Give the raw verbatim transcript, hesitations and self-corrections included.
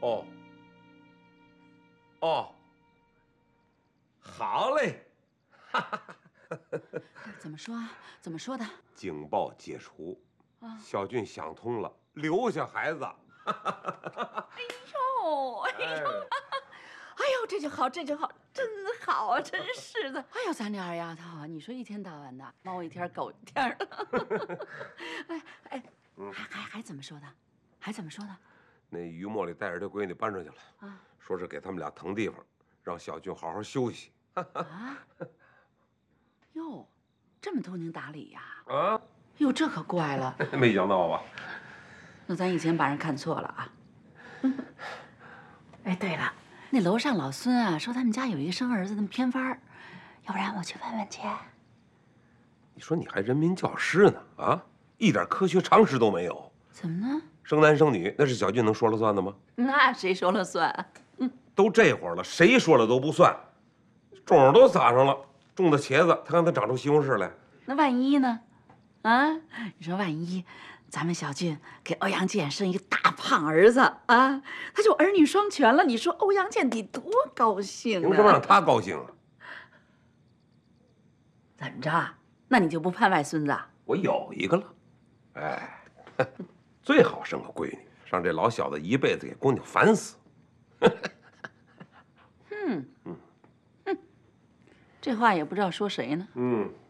哦。哦。好嘞。哈哈。 怎么说啊？怎么说的？ 警报解除， 啊， 小俊想通了，留下孩子。 哎呦，哎呦，哎呦，这就好，这就好，真好啊，真是的。哎呦，咱这二丫头啊，你说一天到晚的，猫一天狗一天的。哎哎，还还还怎么说的？还怎么说的？ 那于茉莉带着她闺女搬出去了，啊，说是给他们俩腾地方，让小俊好好休息。 啊？哟，这么通情达理呀？ 啊？ 哟，这可怪了。 没想到吧？ 那咱以前把人看错了啊。哎，对了，那楼上老孙啊，说他们家有一个生儿子的偏方，要不然我去问问去。 你说你还人民教师呢？啊，一点科学常识都没有。 怎么呢？ 生男生女，那是小俊能说了算的吗？ 那谁说了算？嗯， 都这会儿了，谁说了都不算。种都撒上了，种的茄子，它让它长出西红柿来。 那万一呢？啊，你说万一咱们小俊给欧阳健生一个大胖儿子啊，他就儿女双全了。你说欧阳健得多高兴啊！ 凭什么让他高兴啊？ 怎么着？那你就不盼外孙子？ 我有一个了，哎，最好生个闺女，让这老小子一辈子给姑娘烦死。 嗯嗯嗯，这话也不知道说谁呢。 嗯。